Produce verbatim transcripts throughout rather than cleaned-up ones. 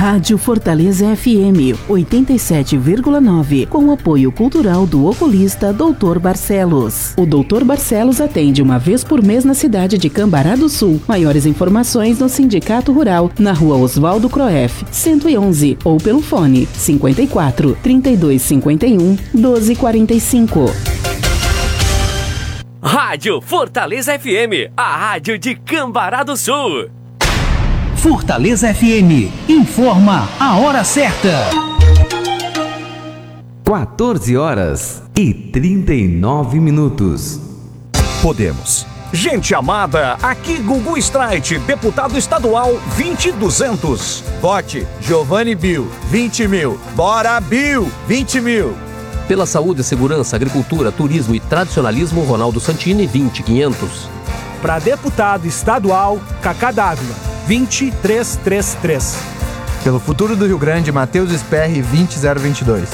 Rádio Fortaleza F M oitenta e sete vírgula nove, com o apoio cultural do oculista doutor Barcelos. O doutor Barcelos atende uma vez por mês na cidade de Cambará do Sul. Maiores informações no Sindicato Rural, na rua Oswaldo Croef, cento e onze, ou pelo fone cinquenta e quatro, trinta e dois cinquenta e um, doze quarenta e cinco. Rádio Fortaleza F M, a rádio de Cambará do Sul. Fortaleza F M, informa a hora certa. quatorze horas e trinta e nove minutos. Podemos. Gente amada, aqui Gugu Streit, deputado estadual vinte mil e duzentos. Vote Giovanni Bill, vinte mil. Bora Bill, vinte mil. Pela saúde, segurança, agricultura, turismo e tradicionalismo, Ronaldo Santini, vinte mil e quinhentos. Para deputado estadual, Cacá Dávila, vinte mil trezentos e trinta e três. Pelo futuro do Rio Grande, Matheus Sperry, vinte mil vinte e dois.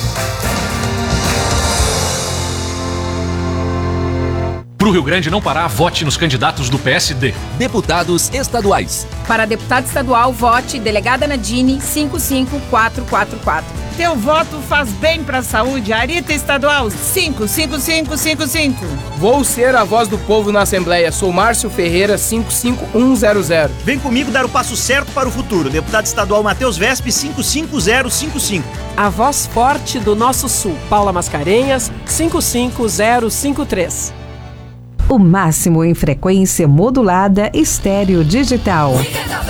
Para o Rio Grande não parar, vote nos candidatos do P S D. Deputados estaduais. Para deputado estadual, vote delegada Nadine cinco cinco quatro quatro quatro. Teu voto faz bem para a saúde. Arita Estadual cinco cinco cinco cinco cinco. Vou ser a voz do povo na Assembleia. Sou Márcio Ferreira cinco cinco um zero zero. Vem comigo dar o passo certo para o futuro. Deputado estadual Matheus Vespe cinco cinco zero cinco cinco. A voz forte do nosso sul, Paula Mascarenhas cinco cinco zero cinco três. O máximo em frequência modulada estéreo digital.